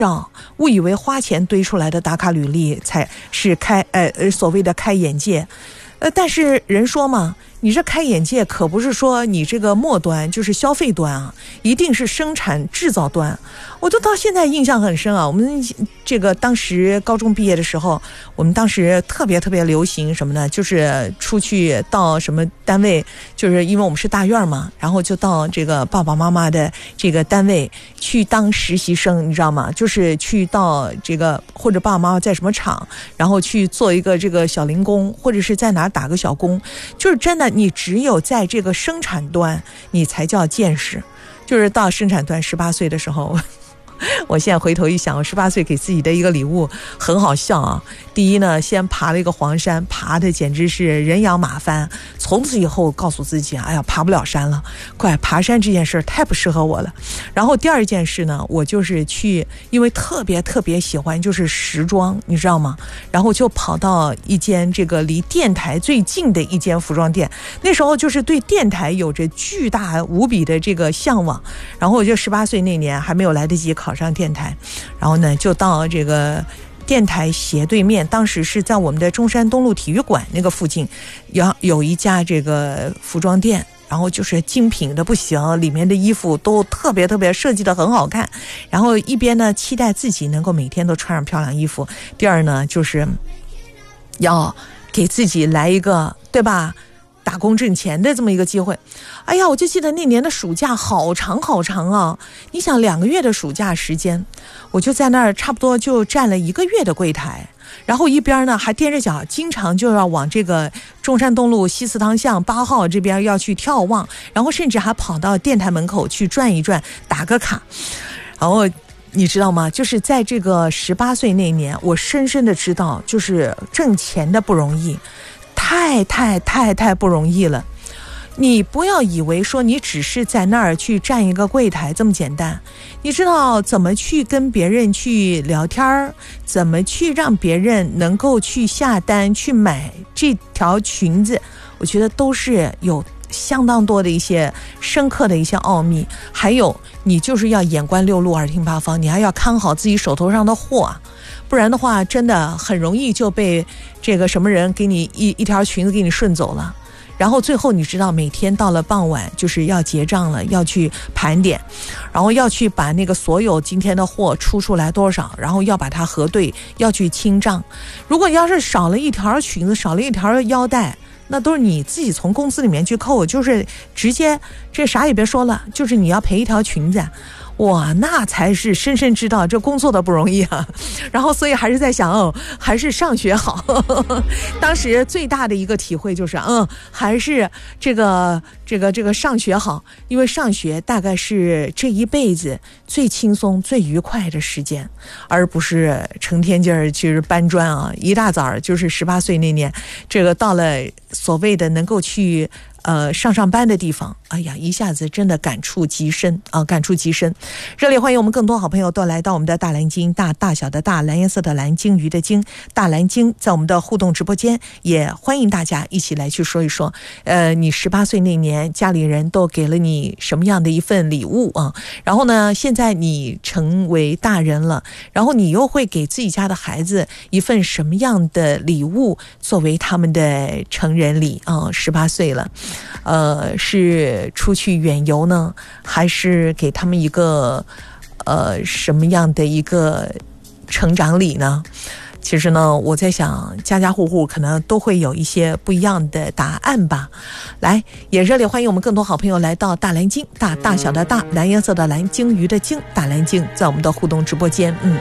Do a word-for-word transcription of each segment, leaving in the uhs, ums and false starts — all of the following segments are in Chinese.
让误以为花钱堆出来的打卡履历才是开呃所谓的开眼界，呃，但是人说嘛，你这开眼界可不是说你这个末端就是消费端啊，一定是生产制造端。我就到现在印象很深啊，我们这个当时高中毕业的时候，我们当时特别特别流行什么呢？就是出去到什么单位，就是因为我们是大院嘛，然后就到这个爸爸妈妈的这个单位去当实习生，你知道吗？就是去到这个或者爸爸妈妈在什么厂，然后去做一个这个小零工，或者是在哪打个小工，就是真的。你只有在这个生产端你才叫见识。就是到生产端十八岁的时候，我现在回头一想，我十八岁给自己的一个礼物很好笑啊。第一呢，先爬了一个黄山，爬的简直是人仰马翻。从此以后告诉自己，哎呀，爬不了山了，怪爬山这件事太不适合我了。然后第二件事呢，我就是去，因为特别特别喜欢就是时装，你知道吗？然后就跑到一间这个离电台最近的一间服装店。那时候就是对电台有着巨大无比的这个向往。然后我就十八岁那年还没有来得及考上电台，然后呢就到这个电台斜对面，当时是在我们的中山东路体育馆那个附近，有有一家这个服装店，然后就是精品的不行，里面的衣服都特别特别设计的很好看。然后一边呢期待自己能够每天都穿上漂亮衣服，第二呢就是要给自己来一个，对吧，打工挣钱的这么一个机会。哎呀，我就记得那年的暑假好长好长啊！你想两个月的暑假时间，我就在那儿差不多就站了一个月的柜台，然后一边呢还踮着脚，经常就要往这个中山东路西祠堂巷八号这边要去眺望，然后甚至还跑到电台门口去转一转，打个卡。然后你知道吗？就是在这个十八岁那年，我深深的知道，就是挣钱的不容易。太太太太不容易了。你不要以为说你只是在那儿去站一个柜台这么简单，你知道怎么去跟别人去聊天，怎么去让别人能够去下单去买这条裙子，我觉得都是有相当多的一些深刻的一些奥秘。还有你就是要眼观六路耳听八方，你还要看好自己手头上的货啊，不然的话真的很容易就被这个什么人给你一一条裙子给你顺走了。然后最后你知道每天到了傍晚就是要结账了，要去盘点，然后要去把那个所有今天的货出出来多少，然后要把它核对，要去清账。如果要是少了一条裙子，少了一条腰带，那都是你自己从工资里面去扣，就是直接这啥也别说了，就是你要赔一条裙子。哇，那才是深深知道这工作的不容易啊。然后所以还是在想，哦，还是上学好。当时最大的一个体会就是嗯，还是这个这个这个上学好，因为上学大概是这一辈子最轻松最愉快的时间，而不是成天劲儿去搬砖啊。一大早就是十八岁那年，这个到了所谓的能够去呃，上上班的地方，哎呀，一下子真的感触极深啊，感触极深。热烈欢迎我们更多好朋友都来到我们的大蓝鲸，大大小的大，蓝颜色的蓝，鲸鱼的鲸，大蓝鲸，在我们的互动直播间，也欢迎大家一起来去说一说，呃，你十八岁那年家里人都给了你什么样的一份礼物啊？然后呢，现在你成为大人了，然后你又会给自己家的孩子一份什么样的礼物作为他们的成人礼啊？十八岁了。呃，是出去远游呢，还是给他们一个呃什么样的一个成长礼呢？其实呢，我在想，家家户户可能都会有一些不一样的答案吧。来，也热烈欢迎我们更多好朋友来到大蓝鲸，大大小的大，蓝颜色的蓝，鲸鱼的鲸，大蓝鲸，在我们的互动直播间。嗯，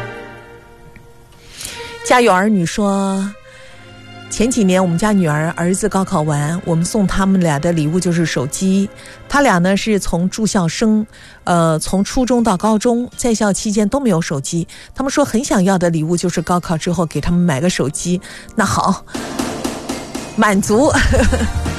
家有儿女说，前几年我们家女儿儿子高考完，我们送他们俩的礼物就是手机。他俩呢是从住校生，呃，从初中到高中，在校期间都没有手机。他们说很想要的礼物就是高考之后给他们买个手机。那好，满足。